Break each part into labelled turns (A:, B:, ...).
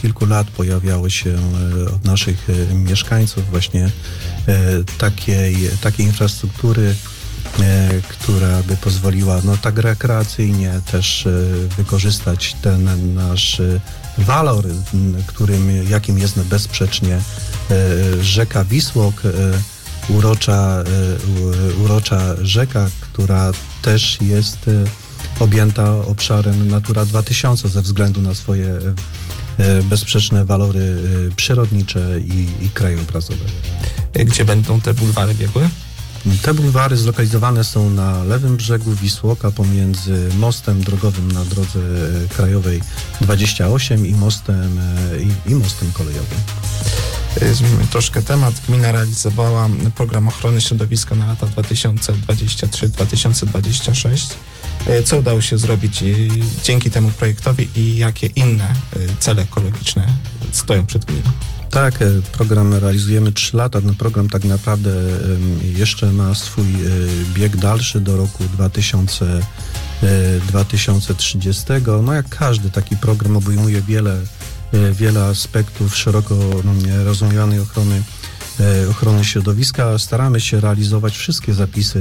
A: kilku lat pojawiały się od naszych mieszkańców właśnie takiej infrastruktury, która by pozwoliła tak rekreacyjnie też wykorzystać ten nasz walor, jakim jest bezsprzecznie rzeka Wisłok, urocza rzeka, która też jest objęta obszarem Natura 2000 ze względu na swoje bezsprzeczne walory przyrodnicze i krajobrazowe.
B: Gdzie będą te bulwary biegły?
A: Te bulwary zlokalizowane są na lewym brzegu Wisłoka pomiędzy mostem drogowym na drodze krajowej 28 i mostem kolejowym.
B: Zmienimy troszkę temat. Gmina realizowała program ochrony środowiska na lata 2023-2026. Co udało się zrobić dzięki temu projektowi i jakie inne cele ekologiczne stoją przed gminą?
A: Tak, program realizujemy 3 lata. Ten program tak naprawdę jeszcze ma swój bieg dalszy do roku 2030. Jak każdy taki program obejmuje wiele aspektów szeroko rozumianej ochrony środowiska. Staramy się realizować wszystkie zapisy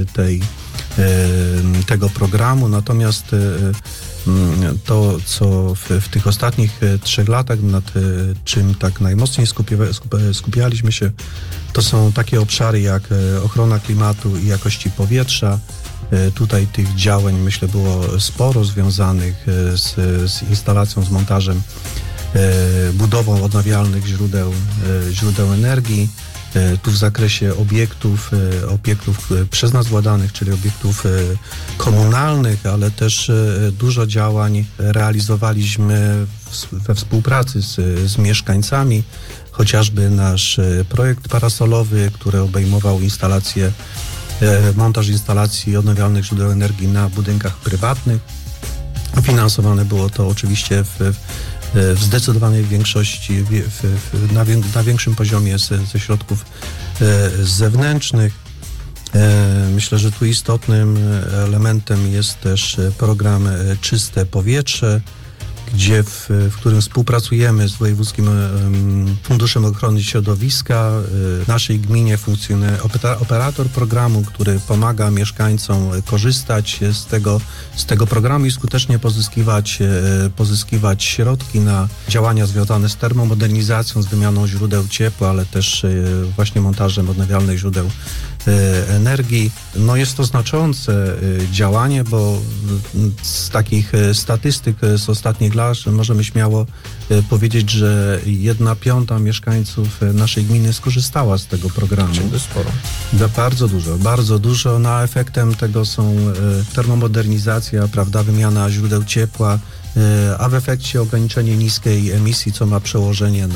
A: tego programu, natomiast to, co w tych ostatnich 3 latach, nad czym tak najmocniej skupialiśmy się, to są takie obszary jak ochrona klimatu i jakości powietrza. Tutaj tych działań, myślę, było sporo związanych z instalacją, z montażem, budową odnawialnych źródeł energii. Tu w zakresie obiektów przez nas władanych, czyli obiektów komunalnych, ale też dużo działań realizowaliśmy we współpracy z mieszkańcami, chociażby nasz projekt parasolowy, który obejmował montaż instalacji odnawialnych źródeł energii na budynkach prywatnych. Finansowane było to oczywiście w zdecydowanej większości, na większym poziomie ze środków zewnętrznych. Myślę, że tu istotnym elementem jest też program Czyste Powietrze, w którym współpracujemy z Wojewódzkim Funduszem Ochrony Środowiska. W naszej gminie funkcjonuje operator programu, który pomaga mieszkańcom korzystać z tego programu i skutecznie pozyskiwać środki na działania związane z termomodernizacją, z wymianą źródeł ciepła, ale też właśnie montażem odnawialnych źródeł energii. Jest to znaczące działanie, bo z takich statystyk z ostatnich lat możemy śmiało powiedzieć, że 1/5 mieszkańców naszej gminy skorzystała z tego programu.
B: Czyli sporo.
A: Bardzo dużo. Efektem tego są termomodernizacja, wymiana źródeł ciepła, a w efekcie ograniczenie niskiej emisji, co ma przełożenie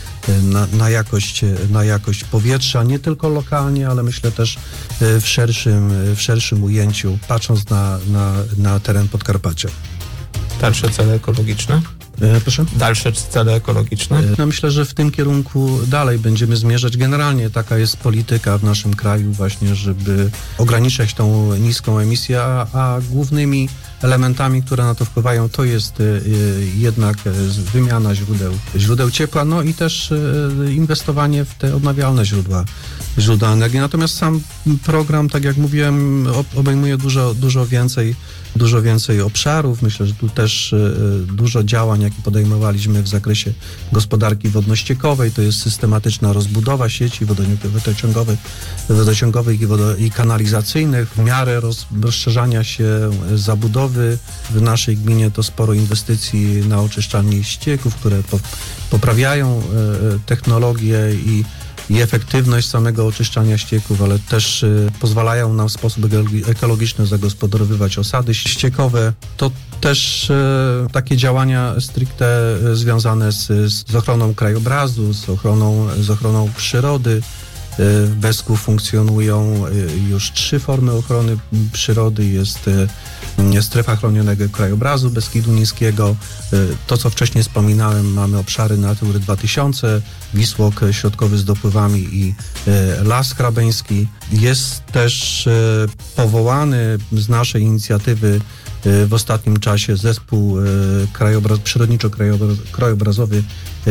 A: na jakość powietrza, nie tylko lokalnie, ale myślę też w szerszym ujęciu, patrząc na teren Podkarpacia.
B: Dalsze cele ekologiczne?
A: Proszę?
B: Dalsze cele ekologiczne?
A: Myślę, że w tym kierunku dalej będziemy zmierzać. Generalnie taka jest polityka w naszym kraju właśnie, żeby ograniczać tą niską emisję, a głównymi elementami, które na to wpływają, to jest jednak wymiana źródeł ciepła, i też inwestowanie w te odnawialne źródła energii. Natomiast sam program, tak jak mówiłem, obejmuje dużo więcej obszarów. Myślę, że tu też dużo działań, jakie podejmowaliśmy w zakresie gospodarki wodno-ściekowej, to jest systematyczna rozbudowa sieci wodociągowych i kanalizacyjnych. W miarę rozszerzania się zabudowy w naszej gminie to sporo inwestycji na oczyszczalnie ścieków, które poprawiają technologię i efektywność samego oczyszczania ścieków, ale też pozwalają nam w sposób ekologiczny zagospodarowywać osady ściekowe. To też takie działania stricte związane z ochroną krajobrazu, z ochroną przyrody. W Besku funkcjonują już 3 formy ochrony przyrody. Jest strefa chronionego krajobrazu Beskidu Niskiego. To, co wcześniej wspominałem, mamy obszary Natury 2000, Wisłok środkowy z dopływami i Las Hrabeński. Jest też powołany z naszej inicjatywy w ostatnim czasie zespół przyrodniczo-krajobrazowy